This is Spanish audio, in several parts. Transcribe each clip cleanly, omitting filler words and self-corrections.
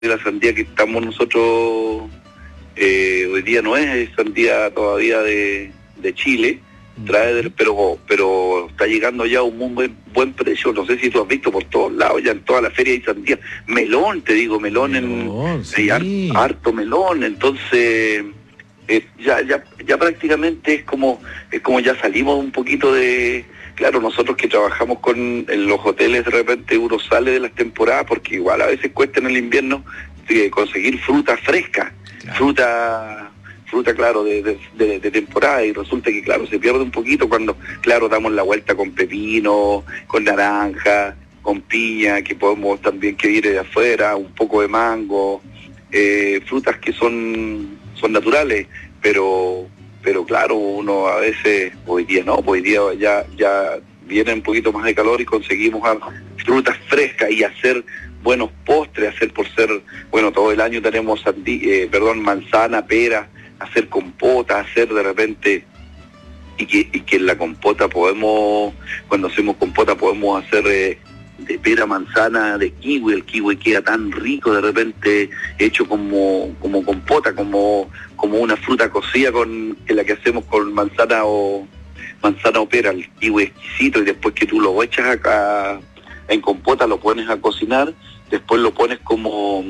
de la sandía que estamos nosotros hoy día no es sandía todavía de Chile, pero está llegando ya a un muy buen precio. No sé si tú has visto por todos lados, ya en toda la feria hay sandía. Melón, te digo, melón sí. Hay harto melón, entonces ya prácticamente es como ya salimos un poquito de... Claro, nosotros que trabajamos en los hoteles, de repente uno sale de las temporadas, porque igual a veces cuesta en el invierno conseguir fruta fresca, claro. fruta claro, de temporada, y resulta que claro, se pierde un poquito cuando, claro, damos la vuelta con pepino, con naranja, con piña, que podemos también que viene de afuera, un poco de mango, frutas que son naturales, pero claro, uno a veces, hoy día ya viene un poquito más de calor y conseguimos frutas frescas y hacer buenos postres, todo el año tenemos manzana, pera, hacer compota, hacer de repente, y que en la compota cuando hacemos compota podemos hacer de pera, manzana, de kiwi. El kiwi queda tan rico de repente, hecho como compota, como una fruta cocida en la que hacemos con manzana o pera, el kiwi exquisito, y después que tú lo echas acá en compota, lo pones a cocinar, después lo pones como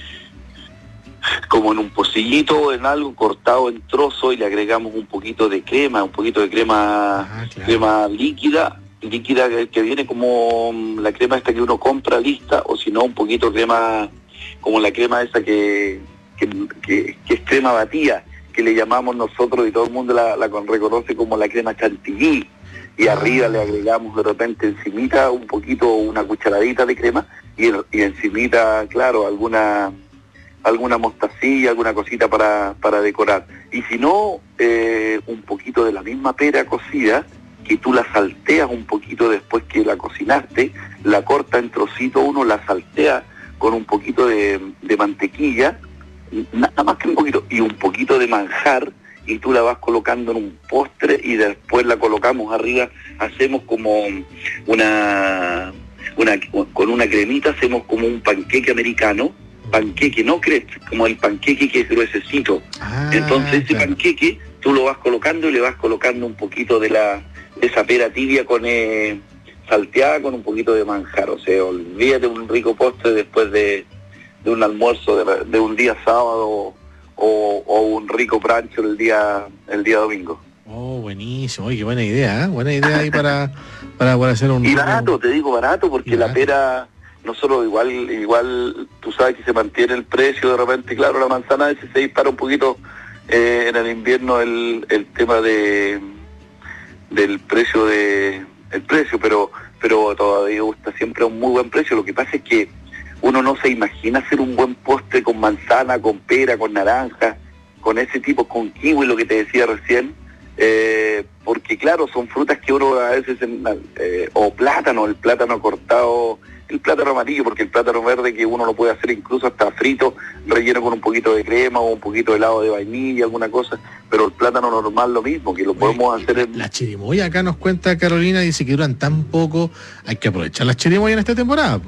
en un pocillito, en algo cortado en trozos, y le agregamos un poquito de crema, claro. Crema líquida que viene como la crema esta que uno compra lista, o si no un poquito de crema, como la crema esa que es crema batida, que le llamamos nosotros, y todo el mundo la reconoce como la crema chantilly, y arriba le agregamos de repente encimita un poquito, una cucharadita de crema, y encimita, claro, alguna mostacilla, alguna cosita para decorar. Y si no, un poquito de la misma pera cocida, que tú la salteas un poquito después que la cocinaste, la corta en trocitos, uno la saltea con un poquito de mantequilla, nada más que un poquito, y un poquito de manjar, y tú la vas colocando en un postre, y después la colocamos arriba, hacemos como con una cremita, hacemos como un panqueque americano, no crepes, como el panqueque que es gruesecito. Entonces ese panqueque tú lo vas colocando, y le vas colocando un poquito de esa pera tibia salteada con un poquito de manjar. O sea, olvídate un rico postre después de un almuerzo de un día sábado, o un rico prancho el día domingo. Oh, buenísimo. Oye, qué buena idea, buena idea ahí para hacer un... Y barato, te digo barato, porque la pera, nosotros igual tú sabes que se mantiene el precio de repente. Claro, la manzana a veces se dispara un poquito en el invierno el tema del precio pero todavía está siempre a un muy buen precio. Lo que pasa es que uno no se imagina hacer un buen postre con manzana, con pera, con naranja, con ese tipo, con kiwi, lo que te decía recién, porque claro, son frutas que uno a veces, o plátano, el plátano cortado, el plátano amarillo, porque el plátano verde que uno lo puede hacer incluso hasta frito, relleno con un poquito de crema o un poquito de helado de vainilla, alguna cosa, pero el plátano normal lo mismo, que lo podemos hacer en... La chirimoya acá nos cuenta Carolina, dice que duran tan poco, hay que aprovechar las chirimoyas en esta temporada.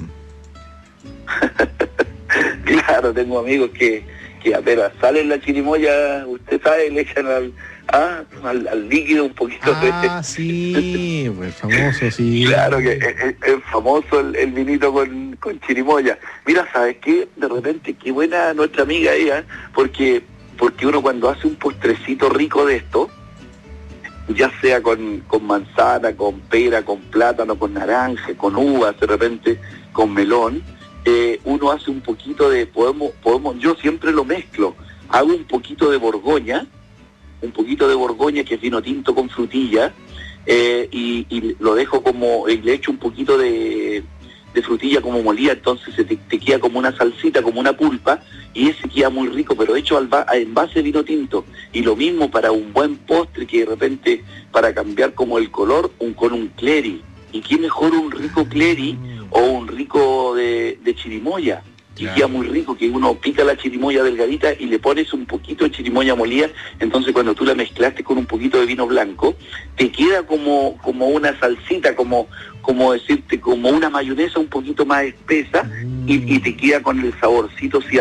Claro, tengo amigos que apenas salen la chirimoya, usted sabe, le echan al líquido un poquito sí, pues famoso, sí. Claro que es famoso el vinito con chirimoya. Mira, ¿sabes qué? De repente, qué buena nuestra amiga ella, porque uno cuando hace un postrecito rico de esto, ya sea con manzana, con pera, con plátano, con naranja, con uvas, de repente con melón, uno hace un poquito de, yo siempre lo mezclo, hago un poquito de Borgoña, que es vino tinto con frutilla, y lo dejo y le echo un poquito de frutilla como molida, entonces te queda como una salsita, como una pulpa, y ese queda muy rico, pero hecho en base de vino tinto. Y lo mismo para un buen postre, que de repente, para cambiar como el color, con un cleri. ¿Y qué mejor un rico cleri o un rico de chirimoya? Y queda muy rico, que uno pica la chirimoya delgadita y le pones un poquito de chirimoya molida, entonces cuando tú la mezclaste con un poquito de vino blanco, te queda como una salsita, como decirte, como una mayonesa un poquito más espesa, y te queda con el saborcito, sí,